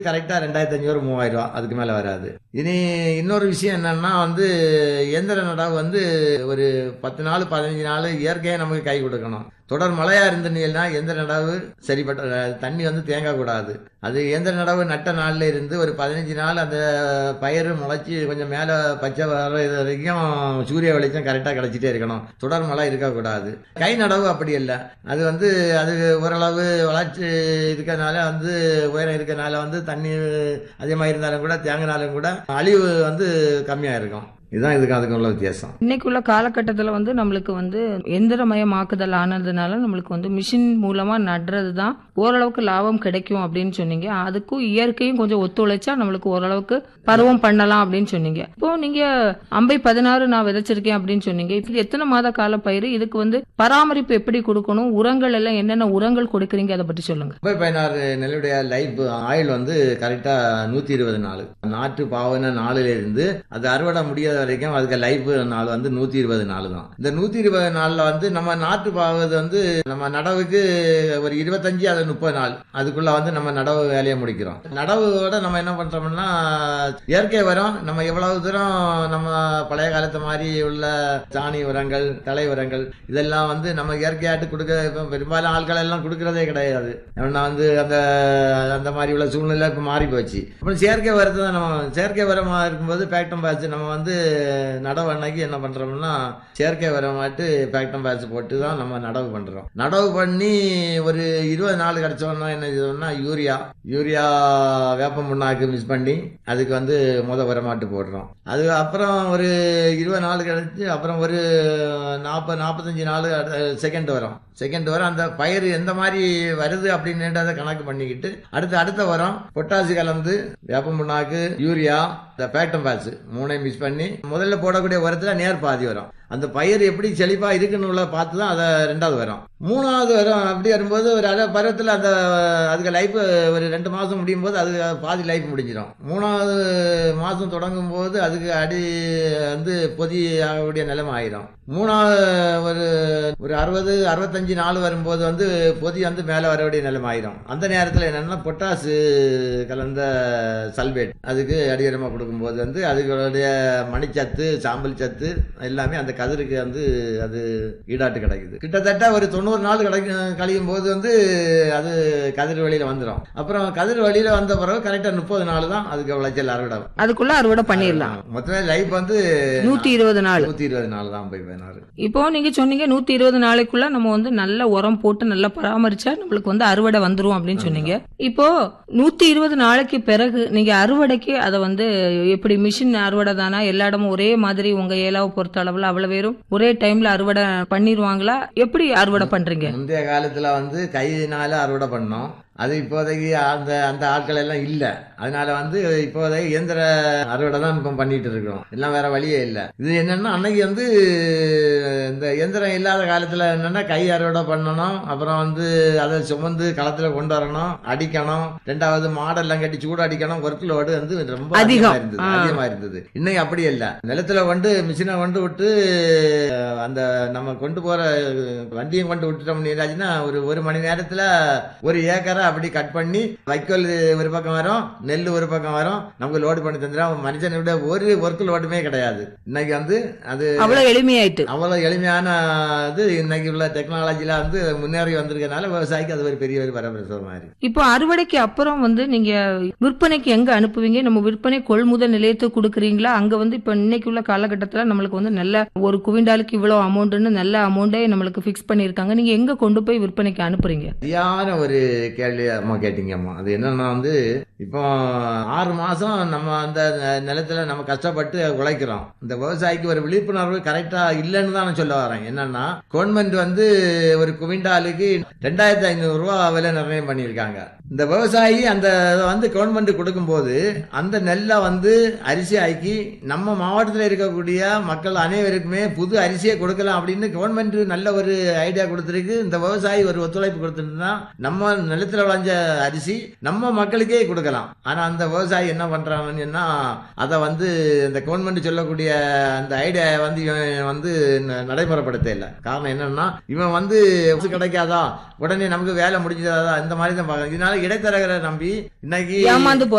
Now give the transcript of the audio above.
கரெக்டா 2500 3000 அதுக்கு மேல வராது. இனி இன்னொரு விஷயம் என்னன்னா இயந்திர நடவு ஒரு 10 நாள் 15 நாள் இயற்கையா நமக்கு கை கொடுக்கணும். தொடர் மழையா இருந்தீங்கன்னா எந்திர நடவு சரிப்பட்ட தண்ணி தேங்க கூடாது. அது இயந்திர நடவு நட்ட நாள்ல இருந்து ஒரு 15 நாள் அந்த பயிர் முளைச்சி கொஞ்சம் மேல பச்சை வர இது வரைக்கும் சூரிய வெளிச்சம் கரெக்டா கிடைச்சிட்டே இருக்கணும். தொடர் மழை இருக்கக்கூடாது. கை நடவு அப்படி இல்லை. அது அது ஓரளவு வளர்ச்சி இருக்கிறதுனால உயரம் இருக்கிறதுனால தண்ணி அதிகமா இருந்தாலும் கூட தேங்கினாலும் கூட அழிவு கம்மியா இருக்கும். இதுதான் இதுக்கு அதுக்கு உள்ள வித்தியாசம். இன்னைக்குள்ள காலகட்டத்தில் நம்மளுக்கு எந்திரமயமாக்குதல் ஆனதுனால நம்மளுக்கு மிஷின் மூலமா நடுறதுதான் ஓரளவுக்கு லாபம் கிடைக்கும் அப்படின்னு சொன்னீங்க. அதுக்கும் இயற்கையும் கொஞ்சம் ஒத்துழைச்சா நம்மளுக்கு ஓரளவுக்கு பருவம் பண்ணலாம் அப்படின்னு சொன்னீங்க. இப்போ நீங்க அம்பை 16 நான் விதைச்சிருக்கேன் அப்படின்னு சொன்னீங்க. இது எத்தனை மாத கால பயிர்? இதுக்கு பராமரிப்பு எப்படி கொடுக்கணும்? உரங்கள் எல்லாம் என்னென்ன உரங்கள் கொடுக்கறீங்க, அதை பற்றி சொல்லுங்க. அம்பை 16 நெல்லுடைய லைஃப் ஆயில் கரெக்டா 120 நாள். நாட்டு பாவன நாளில இருந்து அது அறுவடை முடியாத வரைக்கும் அதுக்கு லைஃப் நாள் 120 நாள் தான். இந்த 120 நாள்ல நம்ம நாட்டு பாவது நம்ம நடவுக்கு ஒரு 25 அது 30 நாள் அதுக்குள்ள நம்ம நடவு வேலையை முடிக்கிறோம். நடவோட நம்ம என்ன பண்றோம்னா இயற்கை உரம் நம்ம எவ்வளவு தூரம் நம்ம பழைய காலத்து மாதிரி உள்ள சாணி உரங்கள் தலை உரங்கள் இதெல்லாம் நம்ம இயற்கையாட்டு கொடுக்க பெரும்பாலும் ஆட்கள் எல்லாம் கொடுக்கறதே கிடையாது. அந்த அந்த மாதிரி உள்ள சூழ்நிலை இப்ப மாறி போச்சு. அப்புறம் செயற்கை உரத்தை தான் நம்ம செயற்கை உரமா இருக்கும்போது பேக்டம் பேட்ச் நம்ம நடவு அன்னைக்கு என்ன பண்றோம்னா செயற்கை உரமாட்டு பேக்டம் பேட்ச் போட்டு தான் நம்ம நடவு பண்றோம். நடவு பண்ணி ஒரு 20 நாள் கிடைச்சோம்னா என்ன செய்யணும்னா யூரியா வேப்ப முன்னாக்கு மிக்ஸ் பண்ணி அதுக்கு முத உரமாட்டு போடுறோம். அது அப்புறம் ஒரு 20 நாள் கழிச்சு அப்புறம் ஒரு 40-45 நாள் செகண்ட் வரும் அந்த பயிர் எந்த மாதிரி வருது அப்படின்னு அதை கணக்கு பண்ணிக்கிட்டு அடுத்த வரம் பொட்டாசி கலந்து வேப்ப முன்னாக்கு யூரியா பேக்டம் பேட்ச் 3 மிக்ஸ் பண்ணி முதல்ல போடக்கூடிய உரத்துல நேர் பாதி வரும். அந்த பயிர் எப்படி செழிப்பா இருக்குன்னு பார்த்து தான் அதை 2வது வரும். 3வது வரும். அப்படி வரும்போது ஒரு அரை பருவத்தில் அதுக்கு லைஃப் ஒரு 2 மாசம் முடியும் போது அது பாதி லைஃப் முடிஞ்சிடும். 3வது மாசம் தொடங்கும் போது அதுக்கு அடி பொதி ஆகக்கூடிய நிலைமை ஆயிரும். 3வது ஒரு 60-65 நாள் வரும்போது பொதி மேல வரக்கூடிய நிலைமை ஆயிரும். அந்த நேரத்தில் என்னன்னா பொட்டாசு கலந்த சல்பேட் அதுக்கு அடியரமா கொடுக்கும்போது அதுகளுடைய மணிச்சத்து சாம்பல் சத்து எல்லாமே அந்த கதிருக்கு அது ஈடாட்டு கிடைக்குது. கிட்டத்தட்ட ஒரு 90 நாள் கழியும் போது அது கதிர் வழியில வந்துடும். அப்புறம் கதிர் வழியில வந்த பிறகு கரெக்டா 30 நாள் தான் அதுக்கு விளைச்சல் அறுவடை. அதுக்குள்ள அறுவடை பண்ணிடலாம். மொத்தமே லைஃப் 120 நாள் தான். இப்போ நீங்க சொன்னீங்க 120 நாளைக்குள்ள நம்ம நல்ல உரம் போட்டு நல்லா பராமரிச்சா நம்மளுக்கு அறுவடை வந்துரும் அப்படின்னு சொன்னீங்க. இப்போ 120 நாளைக்கு பிறகு நீங்க அறுவடைக்கு அதை எப்படி மிஷின் அறுவடை தானா? எல்லா இடமும் ஒரே மாதிரி உங்க ஏலாவை பொறுத்த அளவுல அவ்வளவு பேரும் ஒரே டைம்ல அறுவடை பண்ணிடுவாங்களா? எப்படி அறுவடை பண்றீங்க? முந்தைய காலத்துல கையினால அறுவடை பண்ணோம். அது இப்போதைக்கு அந்த ஆட்கள் எல்லாம் இல்ல. அதனால இப்போதைக்கு இயந்திர அறுவடை தான் இப்ப பண்ணிட்டு இருக்கோம். எல்லாம் வேற வழியே இல்ல. இது என்னன்னா அன்னைக்கு இந்த இயந்திரம் இல்லாத காலத்துல என்னன்னா கை அறுவடை பண்ணணும். அப்புறம் அதை சுமந்து களத்துல கொண்டு வரணும், அடிக்கணும். 2வது மாடெல்லாம் கட்டி சூடு அடிக்கணும். ஒர்க் லோடு ரொம்ப அதிகமா இருந்தது. இன்னைக்கு அப்படி இல்ல. நிலத்துல மிஷினை விட்டு அந்த நம்ம கொண்டு போற வண்டியும் கொண்டு விட்டுட்டோம்னா ஒரு மணி நேரத்துல 1 ஏக்கரை அப்படி கட் பண்ணி வைக்கோல் ஒரு பக்கம் வரும், நெல் ஒரு பக்கம் வரும். நமக்கு லோடு பண்ணி தந்துடும். மனுஷனோட ஒரு ஒர்க் லோடுமே கிடையாது. இன்னைக்கு அது அவ்வளவு எளிமையாயிட்டு. அவ்வளவு எளிமையான இன்னைக்கு உள்ள டெக்னாலஜில முன்னேறி வந்திருக்கனால விவசாயிக்கு அது ஒரு பெரிய ஒரு வரப்பிரசவம் மாதிரி. இப்போ அறுவடைக்கு அப்புறம் நீங்க விற்பனைக்கு எங்க அனுப்புவீங்க? நம்ம விற்பனை கொள்முதல் நிலையத்துக்கு கொடுக்குறீங்களா? அங்க இப்ப இன்னைக்கு உள்ள காலகட்டத்துல நம்மளுக்கு நல்ல ஒரு குவிண்டாலுக்கு இவ்வளவு அமௌண்ட்னு நல்ல அமௌண்டே நம்மளுக்கு பிக்ஸ் பண்ணிருக்காங்க. நீங்க எங்க கொண்டு போய் விற்பனைக்கு அனுப்புறீங்க? சரியான ஒரு அம்மா கேட்டீங்கம்மா. அது என்னன்னா இப்போ 6 மாசம் நம்ம அந்த நிலத்துல நம்ம கஷ்டப்பட்டு உழைக்கிறோம். இந்த விவசாயிக்கு ஒரு விழிப்புணர்வு கரெக்டா இல்லைன்னு தான் நான் சொல்ல வரேன். என்னன்னா கவர்மெண்ட் ஒரு குவிண்டாலுக்கு 2500 ரூபாய் விலை நிர்ணயம் பண்ணியிருக்காங்க. இந்த விவசாயி அந்த கவர்மெண்ட் கொடுக்கும் போது அந்த நெல்லை அரிசி ஆக்கி நம்ம மாவட்டத்தில் இருக்கக்கூடிய மக்கள் அனைவருக்குமே புது அரிசியை கொடுக்கலாம் அப்படின்னு கவர்மெண்ட் நல்ல ஒரு ஐடியா கொடுத்திருக்கு. இந்த விவசாயி ஒரு ஒத்துழைப்பு கொடுத்துருந்தா நம்ம நிலத்துல வருஷத்துல விளைஞ்ச அரிசி நம்ம மக்களுக்கே கொடுக்கலாம். ஆனா அந்த விவசாயி என்ன பண்றாங்கன்னு சொன்னா அதை வந்து இந்த கவர்மெண்ட் சொல்லக்கூடிய அந்த ஐடியா வந்து இவன் வந்து நடைமுறைப்படுத்த இல்லை. காரணம் என்னன்னா இவன் வந்து கிடைக்காதா உடனே நமக்கு வேலை முடிஞ்சதா இந்த மாதிரி தான் பார்க்கணும். இதனால இடைத்தரகரை நம்பி இன்னைக்கு ஏமாந்து